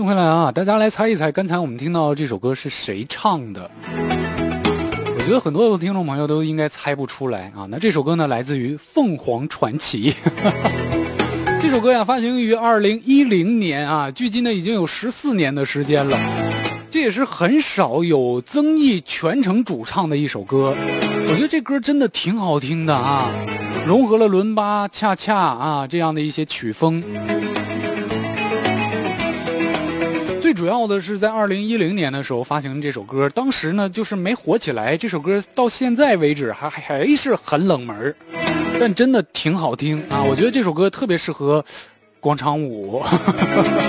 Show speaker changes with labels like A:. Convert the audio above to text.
A: 迎回来啊！大家来猜一猜，刚才我们听到这首歌是谁唱的？我觉得很多的听众朋友都应该猜不出来啊。那这首歌呢，来自于凤凰传奇。这首歌呀，发行于2010年啊，距今呢已经有14年的时间了。这也是很少有曾毅全程主唱的一首歌，我觉得这歌真的挺好听的啊，融合了伦巴、恰恰啊这样的一些曲风。最主要的是在2010年的时候发行这首歌，当时呢就是没火起来，这首歌到现在为止还是很冷门，但真的挺好听啊！我觉得这首歌特别适合广场舞。